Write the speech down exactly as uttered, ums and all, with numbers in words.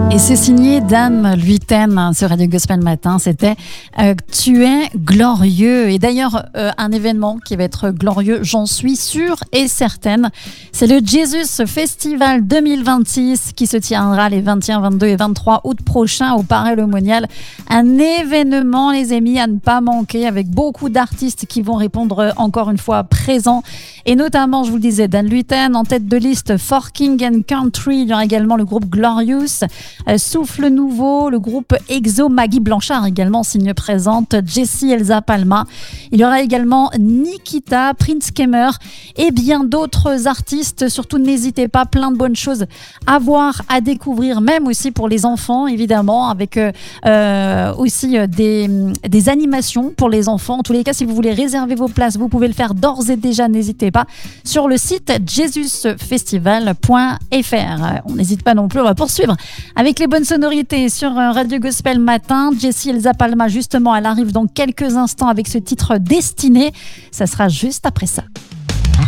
Et c'est signé Dan Luyten sur Radio Gospel Matin. C'était euh, Tu es glorieux. Et d'ailleurs, euh, un événement qui va être glorieux, j'en suis sûre et certaine. C'est le Jesus Festival deux mille vingt-six qui se tiendra les vingt et un, vingt-deux et vingt-trois août prochains au Paray-le-Monial. Un événement, les amis, à ne pas manquer, avec beaucoup d'artistes qui vont répondre encore une fois présents. Et notamment, je vous le disais, Dan Luyten en tête de liste, For King and Country. Il y aura également le groupe Glorious. Euh, Souffle Nouveau, le groupe Exo, Maggie Blanchard également signe présente, Jessie Elsa Palma. Il y aura également Nikita, Prince Kamer et bien d'autres artistes. Surtout, n'hésitez pas, plein de bonnes choses à voir, à découvrir, même aussi pour les enfants, évidemment, avec euh, euh, aussi euh, des, des animations pour les enfants. En tous les cas, si vous voulez réserver vos places, vous pouvez le faire d'ores et déjà, n'hésitez pas, sur le site jesus festival point f r. On n'hésite pas non plus, on va poursuivre avec les bonnes sonorités sur Radio Gospel Matin. Jessie Elsa Palma, justement, elle arrive dans quelques instants avec ce titre Destiné. Ça sera juste après ça.